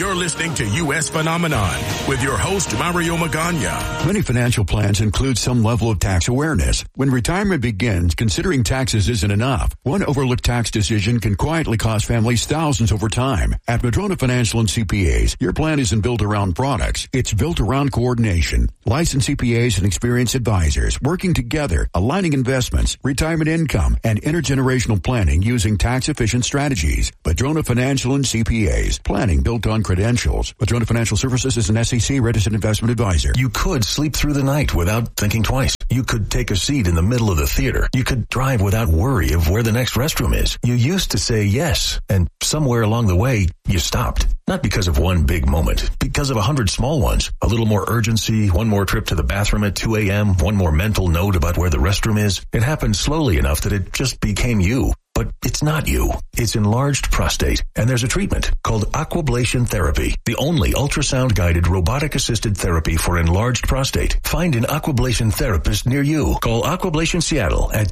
You're listening to U.S. Phenomenon with your host, Mario Magana. Many financial plans include some level of tax awareness. When retirement begins, considering taxes isn't enough. One overlooked tax decision can quietly cost families thousands over time. At Madrona Financial and CPAs, your plan isn't built around products. It's built around coordination. Licensed CPAs and experienced advisors working together, aligning investments, retirement income, and intergenerational planning using tax-efficient strategies. Madrona Financial and CPAs. Planning built on credentials. Madrona Financial Services is an SEC registered investment advisor. You could sleep through the night without thinking twice. You could take a seat in the middle of the theater. You could drive without worry of where the next restroom is. You used to say yes, and somewhere along the way, you stopped. Not because of one big moment, because of 100 small ones. A little more urgency, one more trip to the bathroom at 2 a.m., one more mental note about where the restroom is. It happened slowly enough that it just became you. But it's not you. It's enlarged prostate, and there's a treatment called aquablation therapy, the only ultrasound-guided robotic-assisted therapy for enlarged prostate. Find an aquablation therapist near you. Call Aquablation Seattle at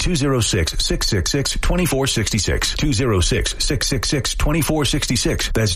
206-666-2466. 206-666-2466. That's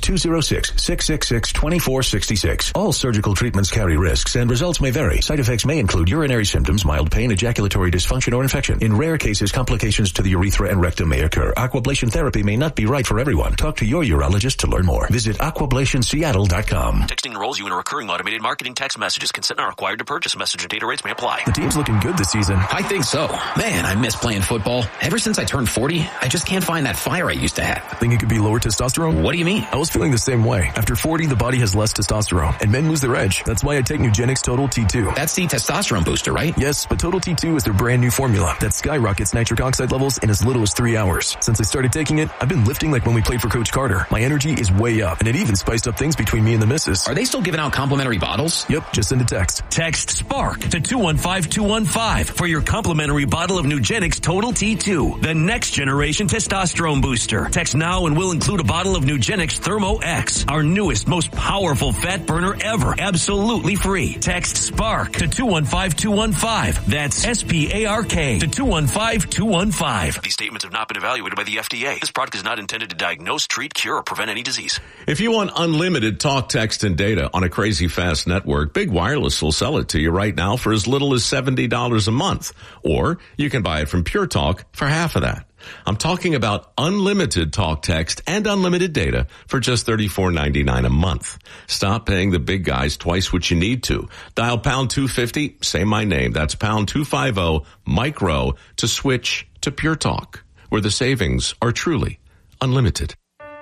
206-666-2466. All surgical treatments carry risks, and results may vary. Side effects may include urinary symptoms, mild pain, ejaculatory dysfunction, or infection. In rare cases, complications to the urethra and rectum may occur. Aquablation therapy may not be right for everyone. Talk to your urologist to learn more. Visit aquablationseattle.com. Texting enrolls you in a recurring automated marketing text messages. Consent not required to purchase. Message and data rates may apply. The team's looking good this season. I think so. Man, I miss playing football. Ever since I turned 40, I just can't find that fire I used to have. Think it could be lower testosterone? What do you mean? I was feeling the same way. After 40, the body has less testosterone, and men lose their edge. That's why I take Nugenix Total T2. That's the testosterone booster, right? Yes, but Total T2 is their brand new formula that skyrockets nitric oxide levels in as little as 3 hours. Since I started taking it, I've been lifting like when we played for Coach Carter. My energy is way up, and it even spiced up things between me and the missus. Are they still giving out complimentary bottles? Yep, just send a text. Text SPARK to 215-215 for your complimentary bottle of Nugenix Total T2, the next generation testosterone booster. Text now and we'll include a bottle of Nugenix Thermo X, our newest, most powerful fat burner ever, absolutely free. Text SPARK to 215-215. That's SPARK to 215-215. These statements have not been evaluated by the FDA. This product is not intended to diagnose, treat, cure, or prevent any disease. If you want unlimited talk, text, and data on a crazy fast network, Big Wireless will sell it to you right now for as little as $70 a month. Or you can buy it from Pure Talk for half of that. I'm talking about unlimited talk, text, and unlimited data for just $34.99 a month. Stop paying the big guys twice what you need to. Dial pound 250, say my name. That's pound 250 micro to switch to Pure Talk, where the savings are truly unlimited.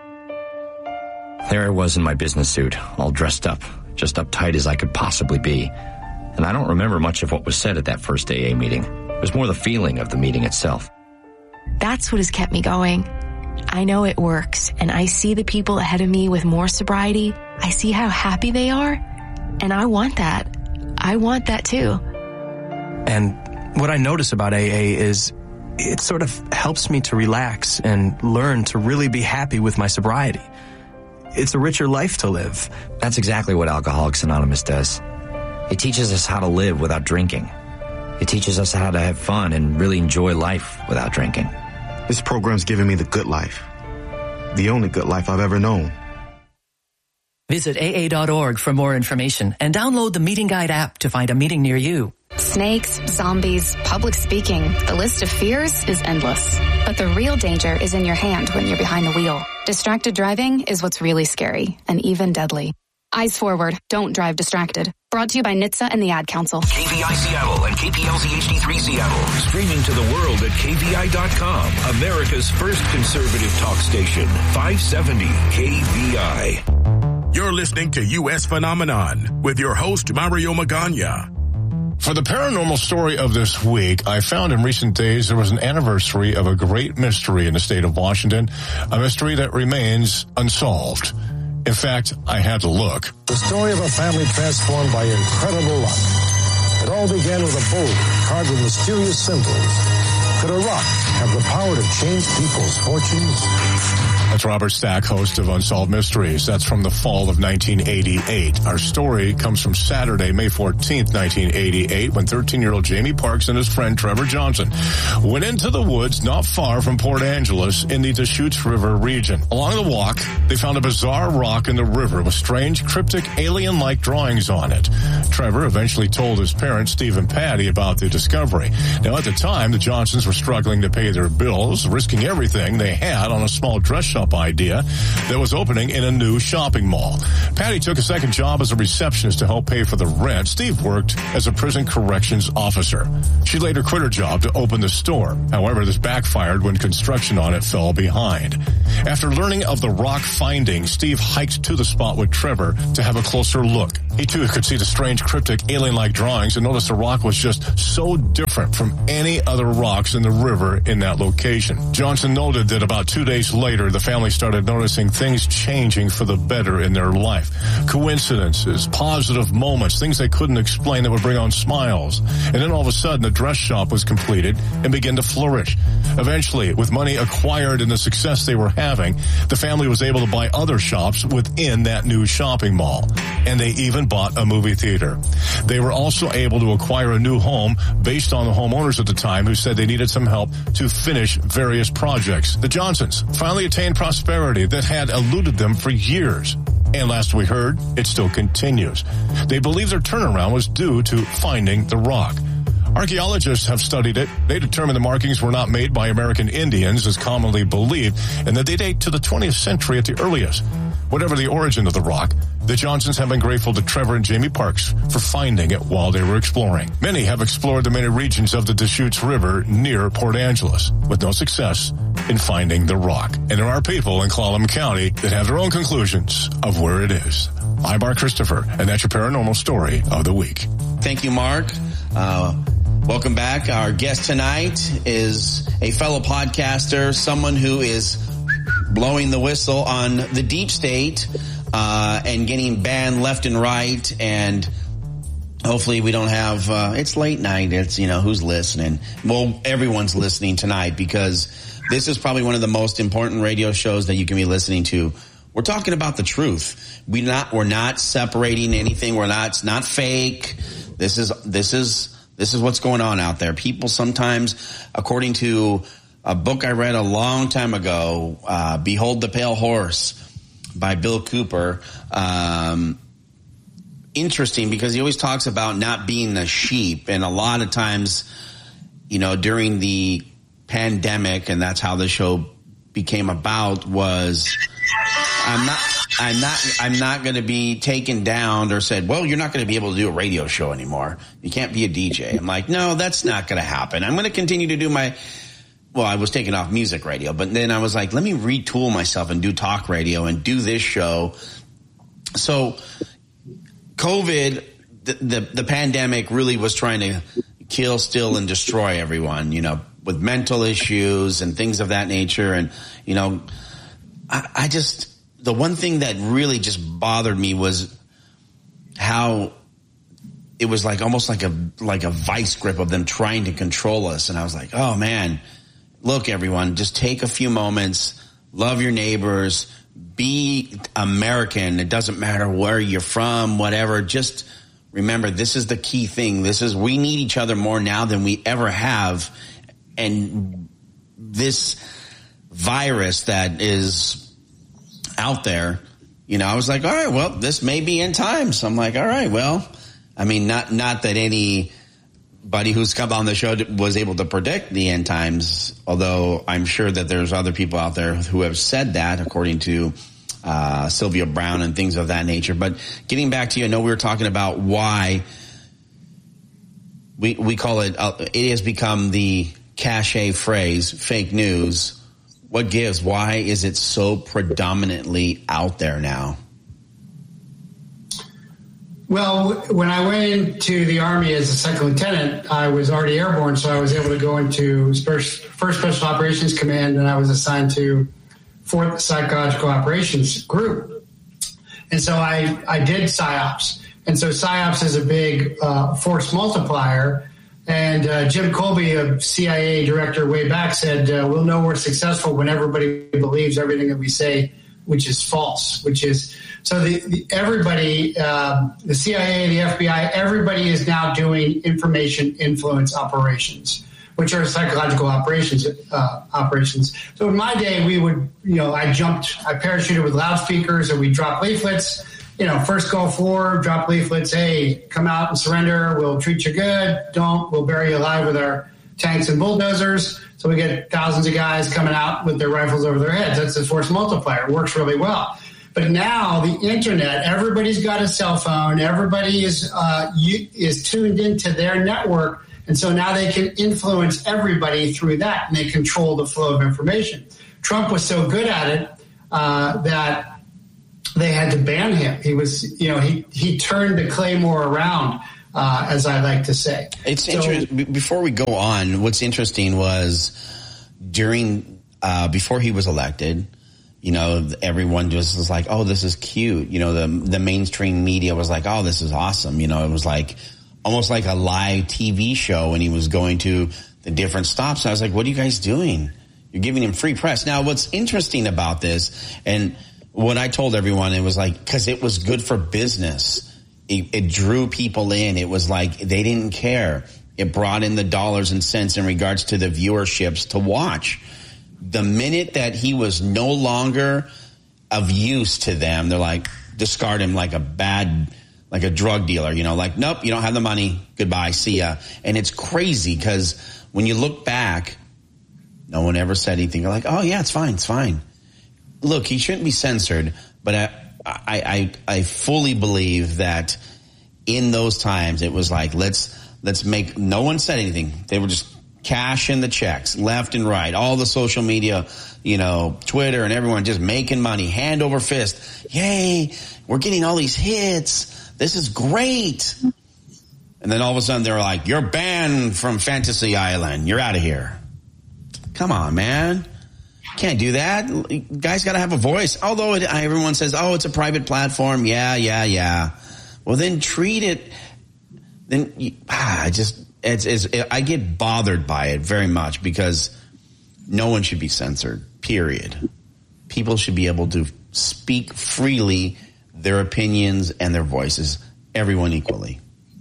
There I was in my business suit, all dressed up, just uptight as I could possibly be. And I don't remember much of what was said at that first AA meeting. It was more the feeling of the meeting itself. That's what has kept me going. I know it works, and I see the people ahead of me with more sobriety. I see how happy they are, and I want that. I want that too. And what I notice about AA is it sort of helps me to relax and learn to really be happy with my sobriety. It's a richer life to live. That's exactly what Alcoholics Anonymous does. It teaches us how to live without drinking. It teaches us how to have fun and really enjoy life without drinking. This program's given me the good life. The only good life I've ever known. Visit AA.org for more information and download the Meeting Guide app to find a meeting near you. Snakes, zombies, public speaking. The list of fears is endless. But the real danger is in your hand when you're behind the wheel. Distracted driving is what's really scary and even deadly. Eyes forward. Don't drive distracted. Brought to you by NHTSA and the Ad Council. KPI Seattle and KPLZ HD3 Seattle. Streaming to the world at KPI.com. America's first conservative talk station. 570 KPI. You're listening to U.S. Phenomenon with your host, Mario Magana. For the paranormal story of this week, I found in recent days there was an anniversary of a great mystery in the state of Washington, a mystery that remains unsolved. In fact, I had to look. The story of a family transformed by incredible luck. It all began with a bowl carved with mysterious symbols. Could a rock have the power to change people's fortunes? That's Robert Stack, host of Unsolved Mysteries. That's from the fall of 1988. Our story comes from Saturday, May 14th, 1988, when 13-year-old Jamie Parks and his friend Trevor Johnson went into the woods not far from Port Angeles in the Deschutes River region. Along the walk, they found a bizarre rock in the river with strange, cryptic, alien-like drawings on it. Trevor eventually told his parents, Steve and Patty, about the discovery. Now, at the time, the Johnsons were struggling to pay their bills, risking everything they had on a small dress shop idea that was opening in a new shopping mall. Patty took a second job as a receptionist to help pay for the rent. Steve worked as a prison corrections officer. She later quit her job to open the store. However, this backfired when construction on it fell behind. After learning of the rock finding, Steve hiked to the spot with Trevor to have a closer look. He too could see the strange, cryptic, alien-like drawings and noticed the rock was just so different from any other rocks in the river in that location. Johnson noted that about 2 days later, the family started noticing things changing for the better in their life. Coincidences, positive moments, things they couldn't explain that would bring on smiles. And then all of a sudden, the dress shop was completed and began to flourish. Eventually, with money acquired and the success they were having, the family was able to buy other shops within that new shopping mall. And they even bought a movie theater. They were also able to acquire a new home based on the homeowners at the time who said they needed some help to finish various projects. The Johnsons finally attained prosperity that had eluded them for years. And last we heard, it still continues. They believe their turnaround was due to finding the rock. Archaeologists have studied it. They determined the markings were not made by American Indians, as commonly believed, and that they date to the 20th century at the earliest. Whatever the origin of the rock, the Johnsons have been grateful to Trevor and Jamie Parks for finding it while they were exploring. Many have explored the many regions of the Deschutes River near Port Angeles, with no success in finding the rock. And there are people in Clallam County that have their own conclusions of where it is. I'm Mark Christopher, and that's your paranormal story of the week. Thank you, Mark. Welcome back. Our guest tonight is a fellow podcaster, someone who is blowing the whistle on the deep state and getting banned left and right. And hopefully we don't have, it's late night. It's, who's listening? Well, everyone's listening tonight because this is probably one of the most important radio shows that you can be listening to. We're talking about the truth. We're not separating anything. It's not fake. This is what's going on out there. People sometimes, according to a book I read a long time ago, Behold the Pale Horse by Bill Cooper. Interesting because he always talks about not being the sheep. And a lot of times, during the pandemic, and that's how the show became about, was I'm not going to be taken down or said, well, you're not going to be able to do a radio show anymore. You can't be a DJ. I'm like, no, that's not going to happen. I'm going to continue to do I was taking off music radio, but then I was like, let me retool myself and do talk radio and do this show. So COVID, the pandemic really was trying to kill, steal, and destroy everyone, with mental issues and things of that nature. And, the one thing that really just bothered me was how it was almost like a vice grip of them trying to control us. And I was like, oh man, look everyone, just take a few moments, love your neighbors, be American. It doesn't matter where you're from, whatever. Just remember, this is the key thing. We need each other more now than we ever have. And this virus that is out there, I was like, all right, well, this may be end times. I'm like, all right, well, I mean, not that anybody who's come on the show was able to predict the end times, although I'm sure that there's other people out there who have said that, according to Sylvia Brown and things of that nature. But getting back to you, I know we were talking about why we call it, it has become the cliche phrase, fake news. What gives? Why is it so predominantly out there now? Well, when I went into the Army as a second lieutenant, I was already airborne, so I was able to go into First Special Operations Command, and I was assigned to 4th Psychological Operations Group. And so I did PSYOPs. And so PSYOPs is a big force multiplier. And Jim Colby, a CIA director way back, said, we'll know we're successful when everybody believes everything that we say, which is false, which is so everybody, the CIA, the FBI, everybody is now doing information influence operations, which are psychological operations. So in my day, we would, I parachuted with loudspeakers and we drop leaflets, first Gulf War, drop leaflets. Hey, come out and surrender. We'll treat you good. Don't, we'll bury you alive with our tanks and bulldozers. So we get thousands of guys coming out with their rifles over their heads. That's the force multiplier. It works really well. But now the internet, everybody's got a cell phone. Everybody is tuned into their network. And so now they can influence everybody through that, and they control the flow of information. Trump was so good at it that they had to ban him. He was, he turned the claymore around, as I like to say. It's interesting. Before we go on, what's interesting was before he was elected, everyone just was like, oh, this is cute. The mainstream media was like, oh, this is awesome. It was like almost like a live TV show when he was going to the different stops. I was like, what are you guys doing? You're giving him free press. Now, what's interesting about this, and what I told everyone, it was like, because it was good for business. It drew people in. It was like they didn't care. It brought in the dollars and cents in regards to the viewerships to watch. The minute that he was no longer of use to them, they're like, discard him like a drug dealer, like, nope, you don't have the money. Goodbye. See ya. And it's crazy because when you look back, no one ever said anything. They're like, oh yeah, it's fine. It's fine. Look, he shouldn't be censored, but I fully believe that in those times it was like, let's make, no one said anything. They were just cashing the checks left and right. All the social media, Twitter and everyone just making money, hand over fist. Yay, we're getting all these hits. This is great. And then all of a sudden they're like, you're banned from Fantasy Island. You're out of here. Come on, man. Can't do that. Guys got to have a voice. Although everyone says, oh, it's a private platform. Yeah. Well, then treat it. Then I get bothered by it very much because no one should be censored, period. People should be able to speak freely their opinions and their voices, everyone equally.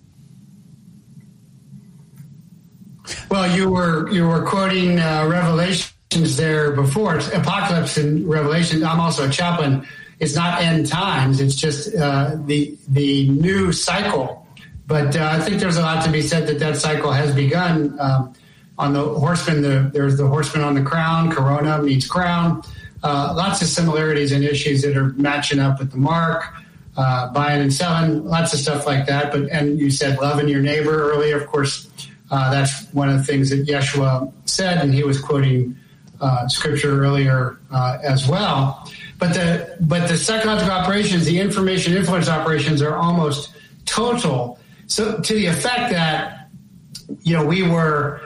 Well, you were quoting Revelation there before. It's Apocalypse and Revelation. I'm also a chaplain. It's not end times. It's just the new cycle. But I think there's a lot to be said that cycle has begun. On the horseman, there's the horseman on the crown. Corona meets crown. Lots of similarities and issues that are matching up with the mark, buying and selling, lots of stuff like that. And you said loving your neighbor earlier. Of course, that's one of the things that Yeshua said, and he was quoting scripture earlier as well. But the psychological operations, the information influence operations, are almost total. So to the effect that we were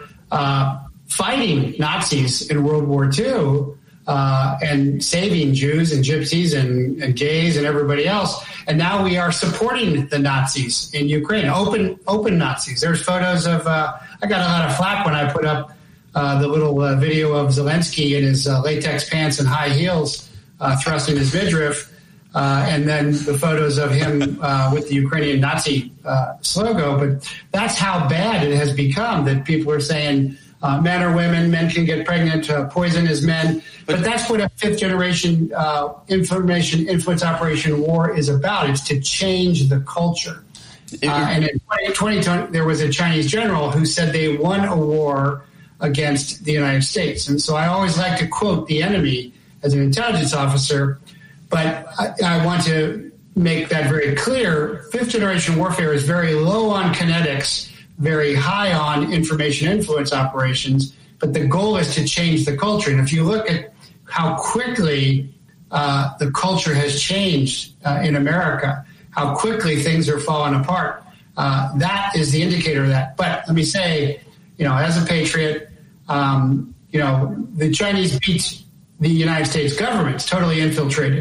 fighting Nazis in World War II and saving Jews and gypsies and gays and everybody else, and now we are supporting the Nazis in Ukraine, open Nazis. There's photos of I got a lot of flack when I put up the little video of Zelensky in his latex pants and high heels thrusting his midriff, and then the photos of him with the Ukrainian Nazi logo. But that's how bad it has become, that people are saying men or women, men can get pregnant, poison is men. But that's what a fifth generation information influence operation war is about. It's to change the culture. And in 2020, there was a Chinese general who said they won a war against the United States. And so I always like to quote the enemy as an intelligence officer, but I want to make that very clear. Fifth generation warfare is very low on kinetics, very high on information influence operations, but the goal is to change the culture. And if you look at how quickly the culture has changed in America, how quickly things are falling apart, that is the indicator of that. But let me say, as a patriot, the Chinese beat the United States government. It's totally infiltrated.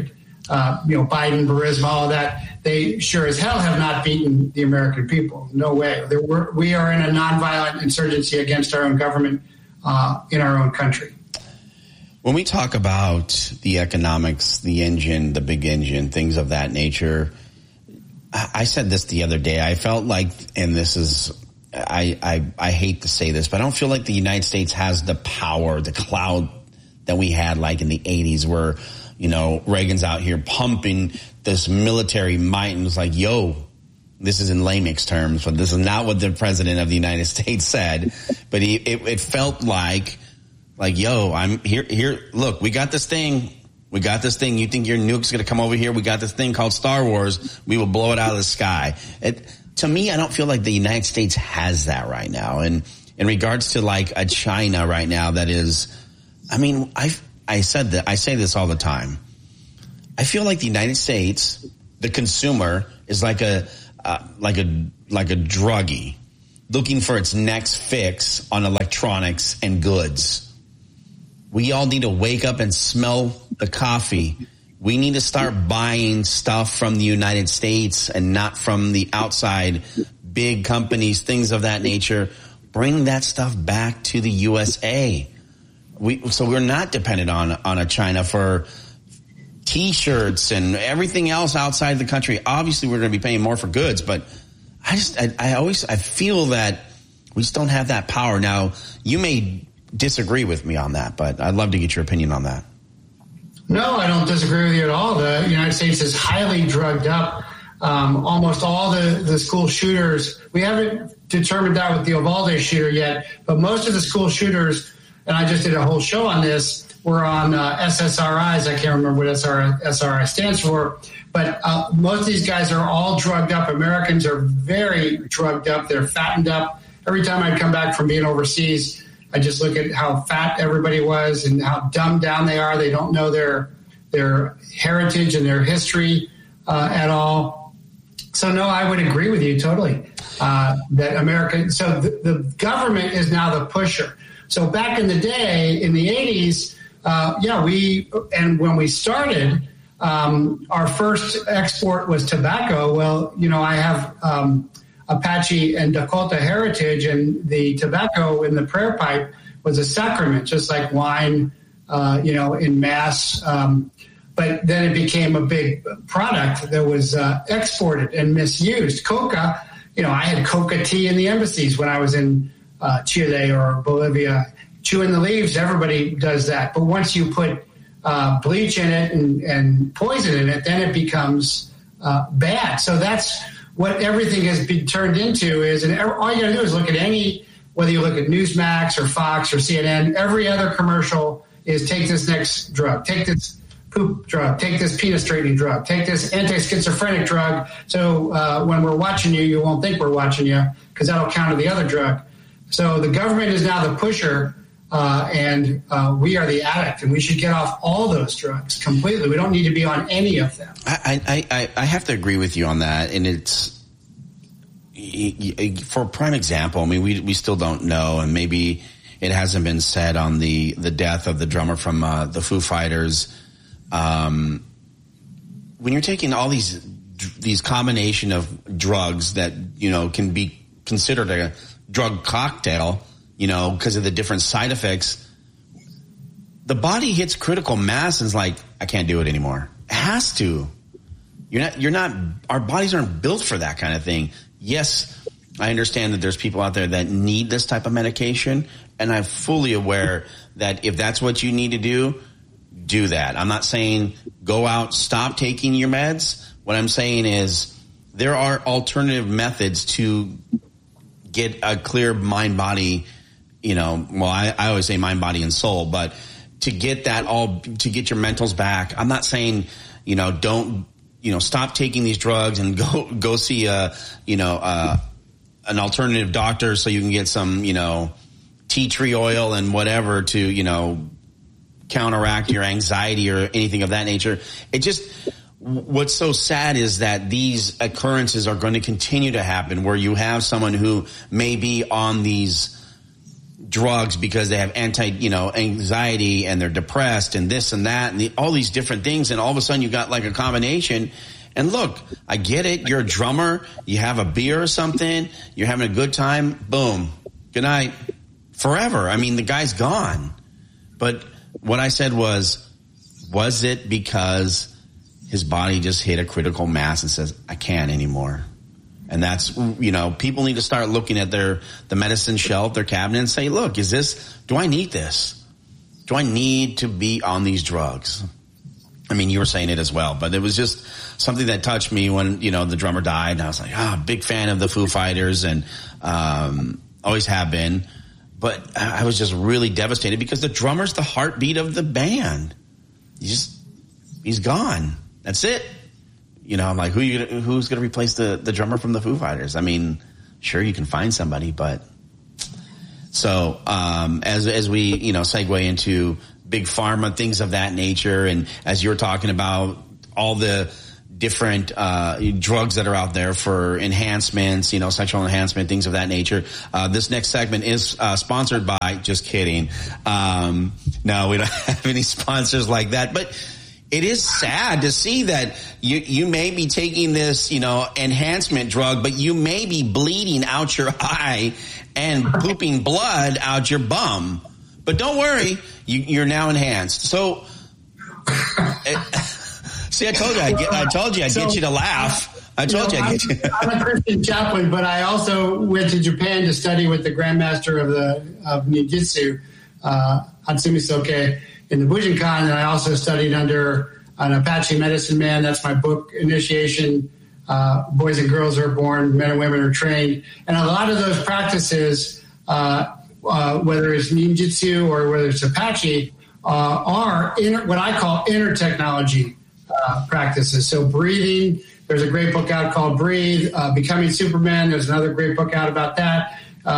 Biden, Burisma, all that, they sure as hell have not beaten the American people. No way. We are in a nonviolent insurgency against our own government in our own country. When we talk about the economics, the engine, the big engine, things of that nature, I said this the other day. I felt like, and this is, I hate to say this, but I don't feel like the United States has the power, the clout that we had like in the 80s where, Reagan's out here pumping this military might and was like, yo, this is in layman's terms, but this is not what the president of the United States said. But it felt like, yo, I'm here. Look, we got this thing. You think your nuke's going to come over here? We got this thing called Star Wars. We will blow it out of the sky. To me, I don't feel like the United States has that right now. And in regards to like a China right now, that is, I said that, I say this all the time. I feel like the United States, the consumer, is like a druggie looking for its next fix on electronics and goods. We all need to wake up and smell the coffee. We need to start buying stuff from the United States and not from the outside big companies, things of that nature. Bring that stuff back to the USA. So we're not dependent on a China for T-shirts and everything else outside the country. Obviously, we're going to be paying more for goods, but I feel that we just don't have that power. Now, you may disagree with me on that, but I'd love to get your opinion on that. No, I don't disagree with you at all. The United States is highly drugged up. Almost all the school shooters, we haven't determined that with the Uvalde shooter yet, but most of the school shooters, and I just did a whole show on this, were on SSRIs. I can't remember what SRI stands for, but most of these guys are all drugged up. Americans are very drugged up. They're fattened up. Every time I come back from being overseas, I just look at how fat everybody was and how dumbed down they are. They don't know their heritage and their history at all. So, no, I would agree with you totally that America. So the government is now the pusher. So back in the day, in the 80s, when we started, our first export was tobacco. Well, I have Apache and Dakota heritage, and the tobacco in the prayer pipe was a sacrament, just like wine, in mass. But then it became a big product that was exported and misused. Coca, I had coca tea in the embassies when I was in Chile or Bolivia. Chewing the leaves, everybody does that. But once you put bleach in it and poison in it, then it becomes bad. So that's what everything has been turned into is, and all you got to do is look at whether you look at Newsmax or Fox or CNN, every other commercial is take this next drug, take this poop drug, take this penis straightening drug, take this anti-schizophrenic drug. So when we're watching you, you won't think we're watching you because that'll counter the other drug. So the government is now the pusher, and we are the addict, and we should get off all those drugs completely. We don't need to be on any of them. I have to agree with you on that, and it's for a prime example. We still don't know, and maybe it hasn't been said on the death of the drummer from the Foo Fighters. When you're taking all these combination of drugs that can be considered a drug cocktail, because of the different side effects, the body hits critical mass and is like, I can't do it anymore. It has to. Our bodies aren't built for that kind of thing. Yes, I understand that there's people out there that need this type of medication, and I'm fully aware that if that's what you need to do that. I'm not saying go out, stop taking your meds. What I'm saying is there are alternative methods to get a clear mind, body, I always say mind, body, and soul, but to get that to get your mentals back. I'm not saying, don't, stop taking these drugs and go see an alternative doctor so you can get some, tea tree oil and whatever to, counteract your anxiety or anything of that nature. What's so sad is that these occurrences are going to continue to happen where you have someone who may be on these drugs because they have anxiety and they're depressed and this and that and all these different things. And all of a sudden you got like a combination. And look, I get it. You're a drummer. You have a beer or something. You're having a good time. Boom. Good night. Forever. I mean, the guy's gone. But what I said was it because his body just hit a critical mass and says, I can't anymore? And that's, people need to start looking at the medicine shelf, their cabinet, and say, look, do I need this? Do I need to be on these drugs? I mean, you were saying it as well, but it was just something that touched me when, the drummer died. And I was like, big fan of the Foo Fighters and always have been. But I was just really devastated because the drummer's the heartbeat of the band. He's gone. That's it. I'm like, who's going to replace the drummer from the Foo Fighters? I mean, sure, you can find somebody, but so as we segue into big pharma, things of that nature, and as you're talking about all the different drugs that are out there for enhancements, sexual enhancement, things of that nature. This next segment is sponsored by. Just kidding. No, we don't have any sponsors like that, but it is sad to see that you may be taking this, enhancement drug, but you may be bleeding out your eye and pooping blood out your bum. But don't worry, you're now enhanced. So, see, I told you I'd get you to laugh. I told you I'd get you. I'm a Christian chaplain, but I also went to Japan to study with the Grandmaster of Ninjutsu, Hatsumi Soke, in the Bujinkan, and I also studied under an Apache medicine man. That's my book, Initiation. Boys and girls are born, men and women are trained. And a lot of those practices, whether it's ninjutsu or whether it's Apache, are what I call inner technology practices. So breathing, there's a great book out called Breathe. Becoming Superman, there's another great book out about that.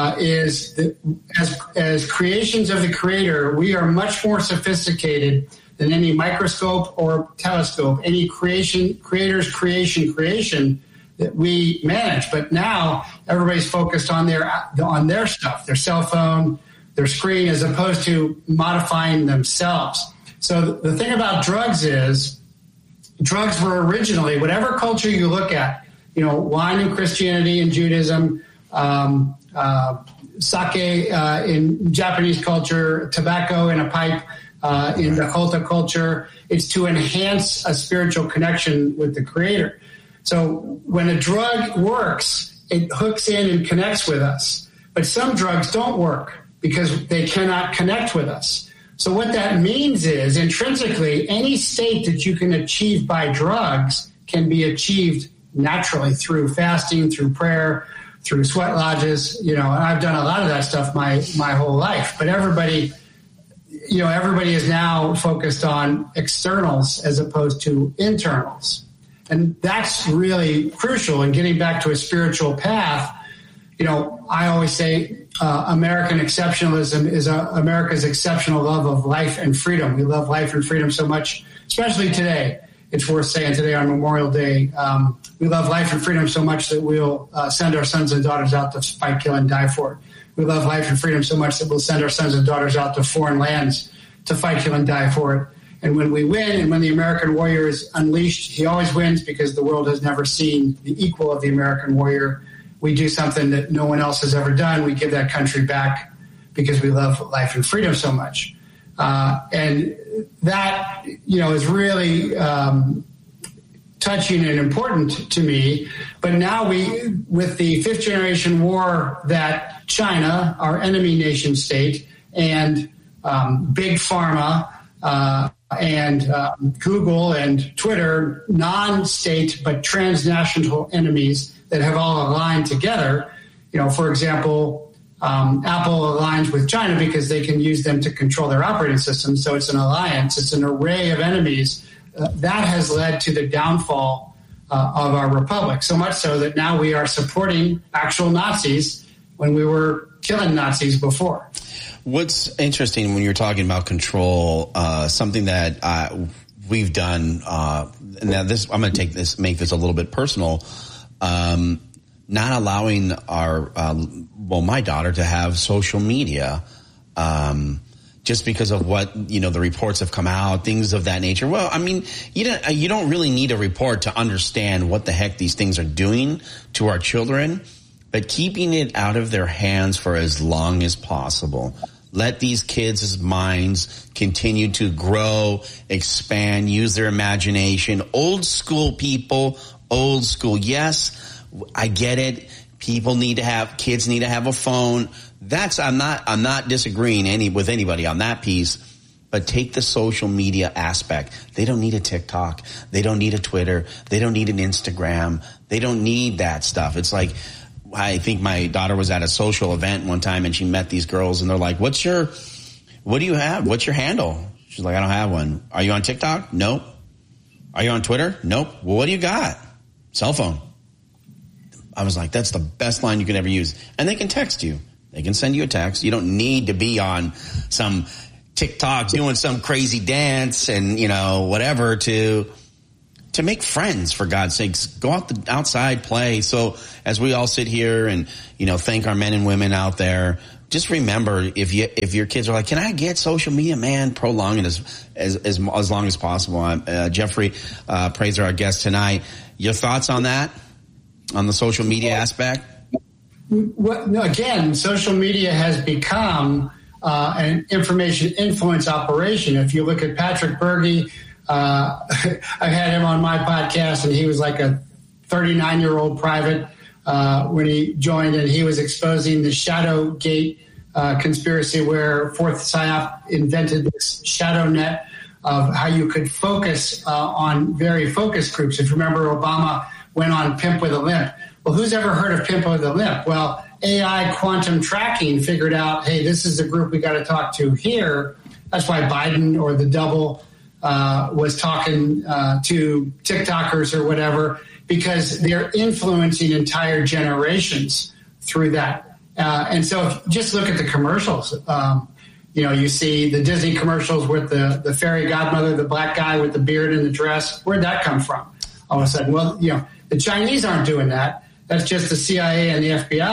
As creations of the Creator, we are much more sophisticated than any microscope or telescope, any creator's creation that we manage. But now everybody's focused on their stuff, their cell phone, their screen, as opposed to modifying themselves. So the thing about drugs is, drugs were originally, whatever culture you look at, wine in Christianity and Judaism, sake in Japanese culture, tobacco in a pipe in Dakota culture. It's to enhance a spiritual connection with the Creator. So when a drug works, it hooks in and connects with us. But some drugs don't work because they cannot connect with us. So what that means is, intrinsically, any state that you can achieve by drugs can be achieved naturally through fasting, through prayer, through sweat lodges. And I've done a lot of that stuff my whole life. But everybody is now focused on externals as opposed to internals. And that's really crucial in getting back to a spiritual path. I always say American exceptionalism is America's exceptional love of life and freedom. We love life and freedom so much, especially today. It's worth saying today on Memorial Day, we love life and freedom so much that we'll send our sons and daughters out to fight, kill, and die for it. We love life and freedom so much that we'll send our sons and daughters out to foreign lands to fight, kill, and die for it. And when we win, and when the American warrior is unleashed, he always wins because the world has never seen the equal of the American warrior. We do something that no one else has ever done. We give that country back because we love life and freedom so much. And that, is really touching and important to me. But now with the fifth generation war that China, our enemy nation state, and Big Pharma, and Google and Twitter, non-state but transnational enemies that have all aligned together. For example, Apple aligns with China because they can use them to control their operating system. So it's an alliance. It's an array of enemies. That has led to the downfall of our republic, so much so that now we are supporting actual Nazis when we were killing Nazis before. What's interesting when you're talking about control, something that we've done, now this, I'm going to make this a little bit personal, not allowing my daughter to have social media just because of what, the reports have come out, things of that nature. Well, I mean, you don't really need a report to understand what the heck these things are doing to our children, but keeping it out of their hands for as long as possible. Let these kids' minds continue to grow, expand, use their imagination. Old school people, old school. Yes, I get it. Kids need to have a phone. I'm not disagreeing with anybody on that piece, but take the social media aspect. They don't need a TikTok. They don't need a Twitter. They don't need an Instagram. They don't need that stuff. It's like, I think my daughter was at a social event one time and she met these girls and they're like, what do you have? What's your handle? She's like, I don't have one. Are you on TikTok? Nope. Are you on Twitter? Nope. Well, what do you got? Cell phone. I was like, that's the best line you could ever use. And they can text you. They can send you a text. You don't need to be on some TikTok doing some crazy dance and, whatever to make friends, for God's sakes. Go outside, play. So as we all sit here and, thank our men and women out there, just remember, if your kids are like, can I get social media? Man, prolong it as long as possible. Jeffrey Prayzer, our guest tonight. Your thoughts on that? On the social media aspect? Well, again, social media has become an information influence operation. If you look at Patrick Berge, I've had him on my podcast, and he was like a 39-year-old private when he joined, and he was exposing the Shadowgate conspiracy, where Fourth PSYOP invented this shadow net of how you could focus on very focused groups. If you remember, Obama went on Pimp with a Limp. Well, who's ever heard of Pimp with a Limp? Well, AI quantum tracking figured out, hey, this is the group we got to talk to here. That's why Biden or the double was talking to TikTokers or whatever, because they're influencing entire generations through that. And so just look at the commercials. You see the Disney commercials with the fairy godmother, the black guy with the beard and the dress. Where'd that come from? All of a sudden, well, the Chinese aren't doing that. That's just the CIA and the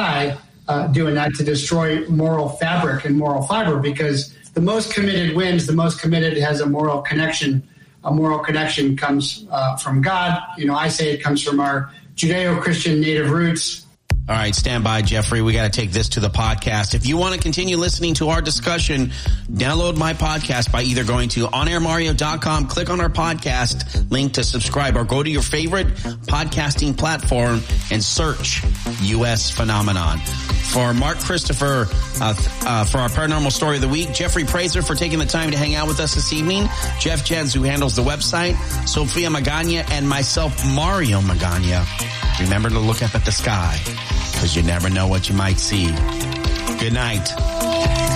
FBI doing that to destroy moral fabric and moral fiber, because the most committed wins. The most committed has a moral connection. A moral connection comes from God. I say it comes from our Judeo-Christian native roots. All right, stand by, Jeffrey. We got to take this to the podcast. If you want to continue listening to our discussion, download my podcast by either going to onairmario.com, click on our podcast link to subscribe, or go to your favorite podcasting platform and search U.S. Phenomenon. For Mark Christopher, for our Paranormal Story of the Week, Jeffrey Prayzer for taking the time to hang out with us this evening, Jeff Jens, who handles the website, Sophia Magana, and myself, Mario Magana. Remember to look up at the sky, because you never know what you might see. Good night.